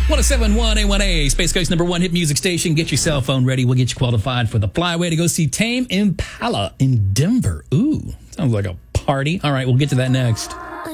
1071 A1A, Space Coast #1 hit music station. Get your cell phone ready. We'll get you qualified for the flyway to go see Tame Impala in Denver. Ooh, sounds like a party. All right, we'll get to that next.